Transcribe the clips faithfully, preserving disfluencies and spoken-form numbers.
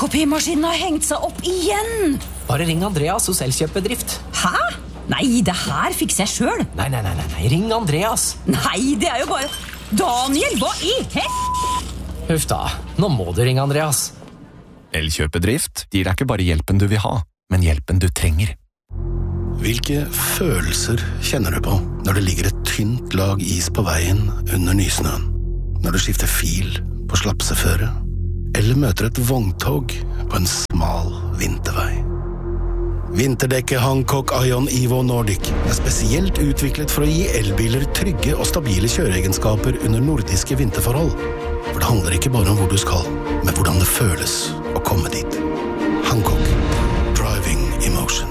Kopimaskinen har hengt seg opp igjen. Bare ring Andreas hos Elkjøp-bedrift. Hæ? Nei, det her fikser jeg selv. Nei, nei, nei, nei, ring Andreas. Nei, det er jo bare... Daniel, hva i hel... Huff da, nå må du ringe Andreas. Elkjøp-bedrift gir deg ikke bare hjelpen du vil ha, men hjelpen du trenger. Hvilke følelser kjenner du på når det ligger et tynt lag is på veien under nysnøen? Når du skifter fil på slapseføre? Eller møter et vogntog på en smal vintervei? Vinterdekket Hancock Ion Evo Nordic er spesielt utviklet for å gi elbiler trygge og stabile kjøreegenskaper under nordiske vinterforhold. For det handler ikke bare om hvor du skal, men hvordan det føles å komme dit. Hancock. Driving Emotion.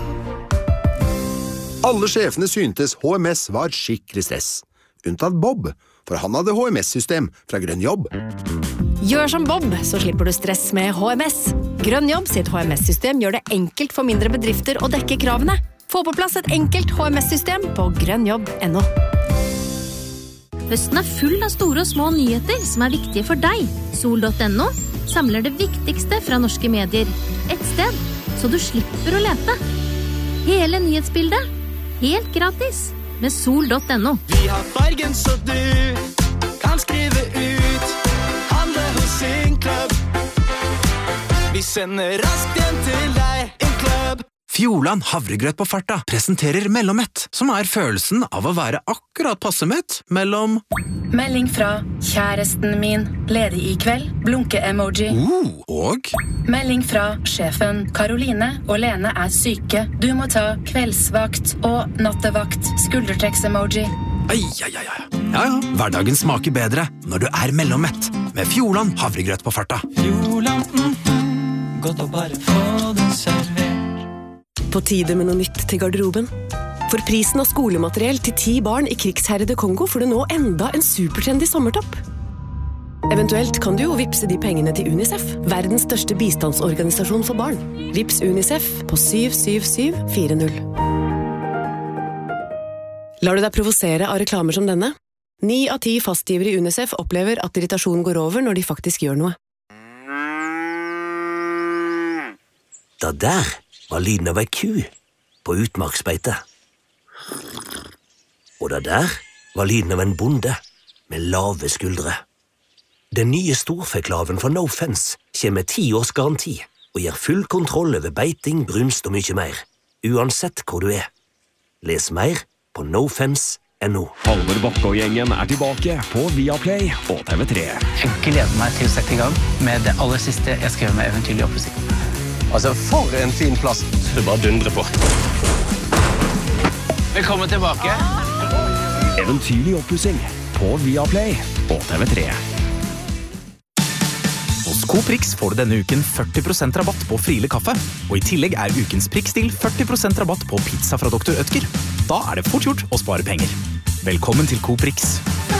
Alle sjefene syntes H M S var skikkelig stress. Unntatt Bob, for han hadde H M S-system fra Grønn Jobb. Gjør som Bob, så slipper du stress med H M S. Grønn Jobb sitt H M S-system gjør det enkelt for mindre bedrifter å dekke kravene. Få på plass et enkelt H M S-system på grønnjobb punktum no. Høsten er full av store og små nyheter som er viktige for deg. Sol punktum no samler det viktigste fra norske medier. Et sted, så du slipper å lete. Hele nyhetsbildet, helt gratis, med Sol punktum no. Vi har fargen så du kan skrive ut. Handle hos Inclub. Vi sender raskt hjem til deg, Inclub. Fjordland havregrøt på farta presenterer Mellommett, som er følelsen av å være akkurat passemett mellom... Melding fra kjæresten min, ledig i kveld, blunke-emoji. Uh, og... Melding fra sjefen, Karoline og Lene er syke. Du må ta kveldsvakt og nattevakt, skuldertrekks-emoji. Ai, ai, ai, ai. Ja, ja, hverdagen smaker bedre når du er Mellommett, med Fjordland havregrøt på farta. Fjordland, mm-hmm. Godt å bare få det servert. På tide med noe nytt til garderoben. For prisen av skolemateriell til ti barn i krigsherrede Kongo får du nå enda en supertrendy sommertopp. Eventuelt kan du jo vipse de pengene til UNICEF, verdens største bistandsorganisasjon for barn. Vips UNICEF på syv syv syv fire null. Lar du deg provosere av reklamer som denne? Ni av ti fastgivere i UNICEF opplever at irritasjon går over når de faktisk gjør noe. Da der var lyden av ei ku på utmarksbeite. Og da der var lyden av en bonde med lave skuldre. Den nye storfeklaven fra No Fence kommer med ti års garanti og gir full kontroll over beiting, brunst og mye mer, uansett hvor du er. Les mer på no fence punktum no. Halvor Bakke og gjengen er tilbake på Viaplay og T V tre. Jeg gleder meg til å sette i gang med det aller siste jeg skrev med Eventyrlig oppussing. Altså, for en fin plass. Du bare dundrer på. Velkommen tilbake. Eventyrlig oppussing på Viaplay og T V tre. Hos Coprix får du denne uken førti prosent rabatt på Friele kaffe, og i tillegg er ukens prikkstil førti prosent rabatt på pizza fra doktor Ødker. Da er det fort gjort å spare penger. Velkommen til Coprix.